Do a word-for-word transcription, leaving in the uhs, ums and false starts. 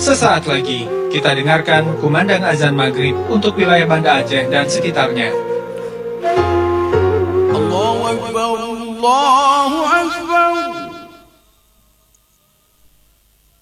Sesaat lagi, kita dengarkan kumandang azan maghrib untuk wilayah Banda Aceh dan sekitarnya. Allahu Akbar, Allahu Akbar.